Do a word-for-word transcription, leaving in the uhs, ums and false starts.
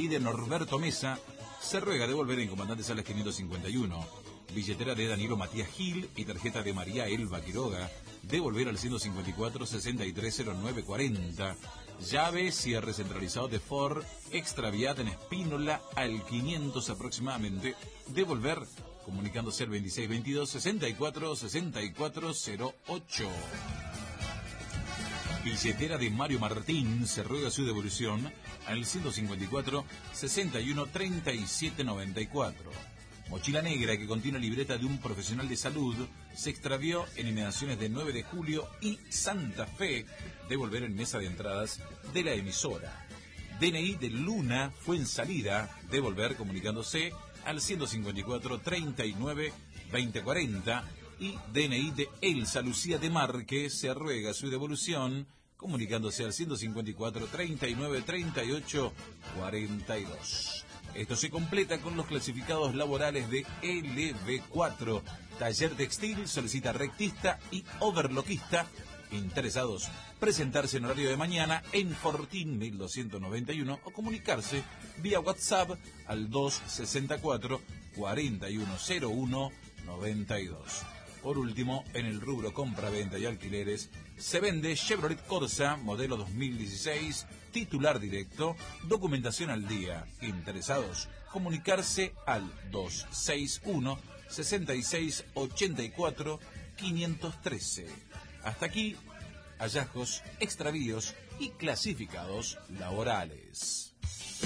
I de Norberto Mesa, se ruega devolver en Comandante Salas quinientos cincuenta y uno. Billetera de Danilo Matías Gil y tarjeta de María Elba Quiroga, devolver al ciento cincuenta y cuatro, sesenta y tres cero nueve cuarenta. Llave, cierre centralizado de Ford, extraviada en Espínola al quinientos aproximadamente, devolver comunicándose al veintiséis veintidós, sesenta y cuatro, sesenta y cuatro cero ocho. Billetera de Mario Martín, se ruega su devolución al ciento cincuenta y cuatro, sesenta y uno, treinta y siete noventa y cuatro. Mochila negra que contiene libreta de un profesional de salud, se extravió en inmediaciones de nueve de julio y Santa Fe, devolver en mesa de entradas de la emisora. D N I de Luna fue en salida, devolver comunicándose al ciento cincuenta y cuatro, treinta y nueve, veinte cuarenta. Y D N I de Elsa Lucía de Marque, se ruega su devolución comunicándose al ciento cincuenta y cuatro, treinta y nueve, treinta y ocho, cuarenta y dos. Esto se completa con los clasificados laborales de L B cuatro. Taller textil solicita rectista y overloquista. Interesados, presentarse en horario de mañana en Fortín mil doscientos noventa y uno o comunicarse vía WhatsApp al doscientos sesenta y cuatro, cuarenta y uno cero uno, noventa y dos. Por último, en el rubro compra-venta y alquileres, se vende Chevrolet Corsa, modelo dos mil dieciséis, titular directo, documentación al día. Interesados, comunicarse al doscientos sesenta y uno, sesenta y seis, ochenta y cuatro, quinientos trece. Hasta aquí, hallazgos, extravíos y clasificados laborales.